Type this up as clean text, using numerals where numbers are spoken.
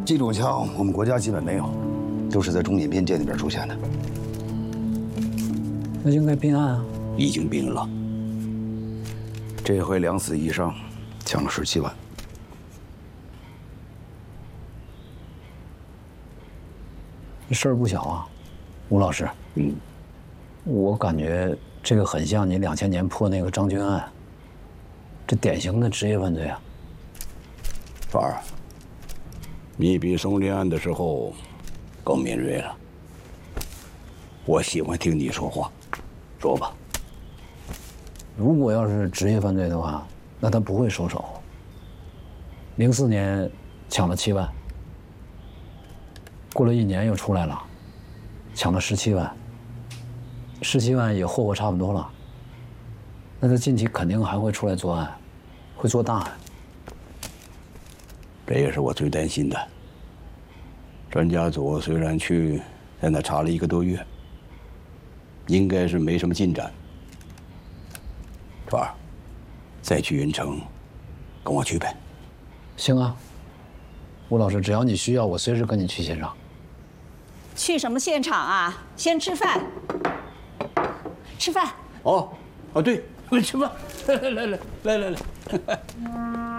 这种枪我们国家基本没有，都是在中缅边界那边出现的。 那应该并案啊。 已经并了。这回2死1伤，抢了17万。 这事儿不小啊，吴老师。我感觉这个很像你2000年破那个张军案，这典型的职业犯罪啊。 川儿，你比松林案的时候更敏锐了。我喜欢听你说话，说吧。 如果要是职业犯罪的话，那他不会收手。04年抢了7万，过了1年又出来了，抢了17万，17万也霍霍差不多了。那他近期肯定还会出来作案，会做大案。 这也是我最担心的。专家组虽然在那查了1个多月，应该是没什么进展。川儿，再去云城，跟我去呗。 行啊，吴老师，只要你需要，我随时跟你去现场。 去什么现场啊？先吃饭。吃饭。 哦，对，吃饭。来。